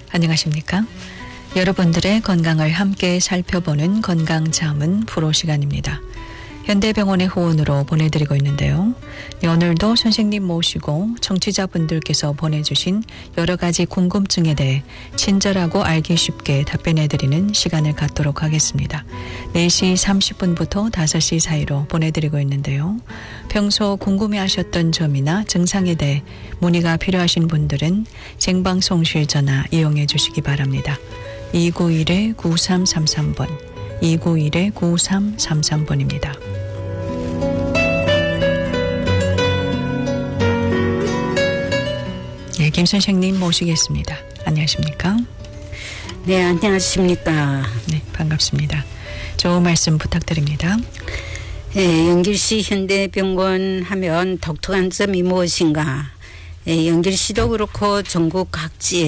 안녕하십니까? 여러분들의 건강을 함께 살펴보는 건강자문 프로 시간입니다. 현대병원의 후원으로 보내드리고 있는데요. 오늘도 선생님 모시고 청취자분들께서 보내주신 여러 가지 궁금증에 대해 친절하고 알기 쉽게 답변해드리는 시간을 갖도록 하겠습니다. 4시 30분부터 5시 사이로 보내드리고 있는데요. 평소 궁금해하셨던 점이나 증상에 대해 문의가 필요하신 분들은 생방송실 전화 이용해 주시기 바랍니다. 291-9333번 291-9333번입니다. 네, 김 선생님 모시겠습니다. 안녕하십니까? 네, 안녕하십니까? 네, 반갑습니다. 좋은 말씀 부탁드립니다. 네, 영길시 현대병원 하면 독특한 점이 무엇인가? 네, 영길시도 그렇고 전국 각지에